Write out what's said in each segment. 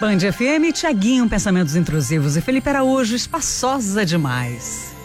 Band FM, Thiaguinho, Pensamentos Intrusivos e Felipe Araújo, espaçosa demais.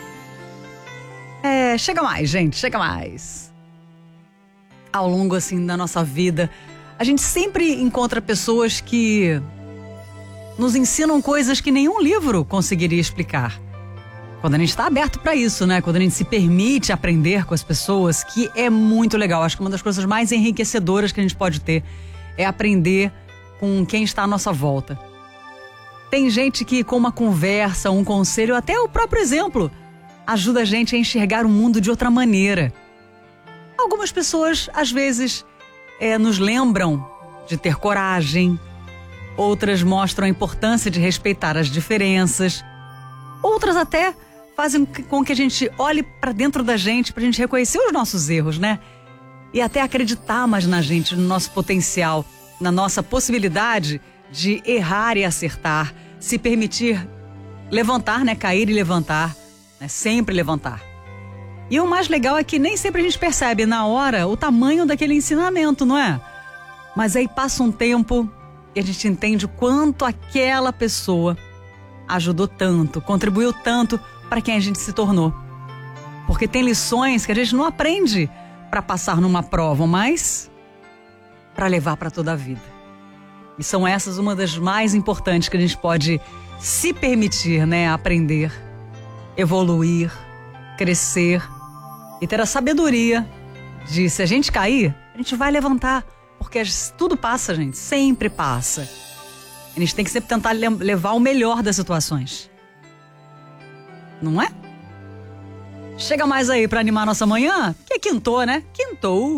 Chega mais, gente, chega mais. Ao longo, assim, da nossa vida, a gente sempre encontra pessoas que nos ensinam coisas que nenhum livro conseguiria explicar. Quando a gente está aberto para isso, né? Quando a gente se permite aprender com as pessoas, que é muito legal. Acho que uma das coisas mais enriquecedoras que a gente pode ter é aprender com quem está à nossa volta. Tem gente que com uma conversa, um conselho, até o próprio exemplo, ajuda a gente a enxergar o mundo de outra maneira. Algumas pessoas, às vezes, nos lembram de ter coragem. Outras mostram a importância de respeitar as diferenças. Outras até fazem com que a gente olhe para dentro da gente, para a gente reconhecer os nossos erros, né? E até acreditar mais na gente, no nosso potencial, na nossa possibilidade de errar e acertar, se permitir levantar, né? Cair e levantar, né? Sempre levantar. E o mais legal é que nem sempre a gente percebe na hora o tamanho daquele ensinamento, não é? Mas aí passa um tempo e a gente entende o quanto aquela pessoa ajudou tanto, contribuiu tanto para quem a gente se tornou. Porque tem lições que a gente não aprende para passar numa prova, mas para levar para toda a vida. E são essas uma das mais importantes que a gente pode se permitir, né? Aprender, evoluir, crescer e ter a sabedoria de, se a gente cair, a gente vai levantar. Porque tudo passa, gente, sempre passa. A gente tem que sempre tentar levar o melhor das situações. Não é? Chega mais aí pra animar nossa manhã, que é quintou, né? Quintou.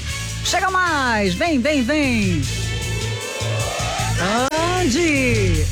Chega mais, vem, vem, vem. Ande.